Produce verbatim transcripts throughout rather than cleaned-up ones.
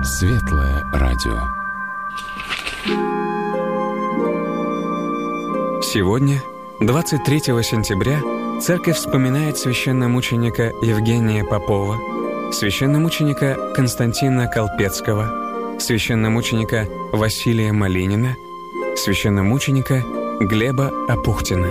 Светлое радио. Сегодня, двадцать третьего сентября, Церковь вспоминает священномученика Евгения Попова, священномученика Константина Колпецкого, священномученика Василия Малинина, священномученика Глеба Апухтина.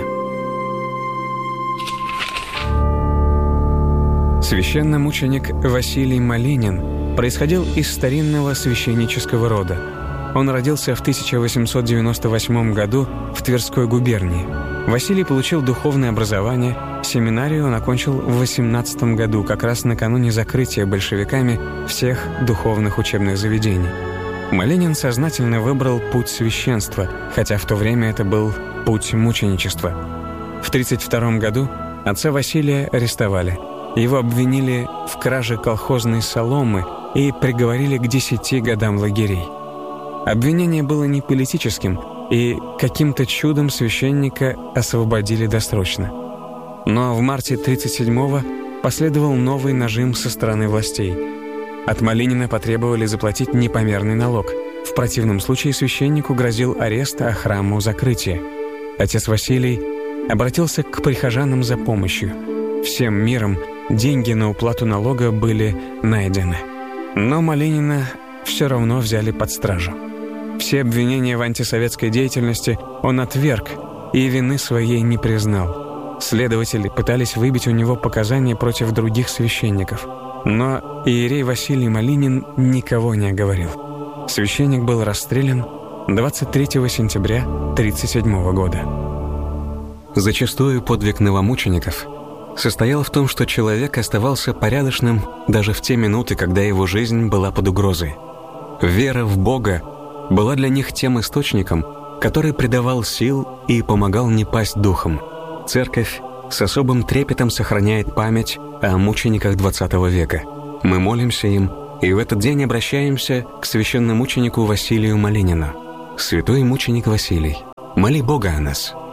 Священномученик Василий Малинин происходил из старинного священнического рода. Он родился в тысяча восемьсот девяносто восьмом году в Тверской губернии. Василий получил духовное образование, семинарию он окончил в восемнадцатом году, как раз накануне закрытия большевиками всех духовных учебных заведений. Малинин сознательно выбрал путь священства, хотя в то время это был путь мученичества. В тридцать втором году отца Василия арестовали. Его обвинили в краже колхозной соломы и приговорили к десяти годам лагерей. Обвинение было не политическим, и каким-то чудом священника освободили досрочно. Но в марте тридцать седьмого последовал новый нажим со стороны властей. От Малинина потребовали заплатить непомерный налог. В противном случае священнику грозил арест, а храму закрытие. Отец Василий обратился к прихожанам за помощью. Всем миром деньги на уплату налога были найдены. Но Малинина все равно взяли под стражу. Все обвинения в антисоветской деятельности он отверг и вины своей не признал. Следователи пытались выбить у него показания против других священников. Но иерей Василий Малинин никого не оговорил. Священник был расстрелян двадцать третьего сентября тысяча девятьсот тридцать седьмого года. Зачастую подвиг новомучеников состоял в том, что человек оставался порядочным даже в те минуты, когда его жизнь была под угрозой. Вера в Бога была для них тем источником, который придавал сил и помогал не пасть духом. Церковь с особым трепетом сохраняет память о мучениках двадцатого века. Мы молимся им и в этот день обращаемся к священномученику Василию Малинину. Святой мученик Василий, моли Бога о нас.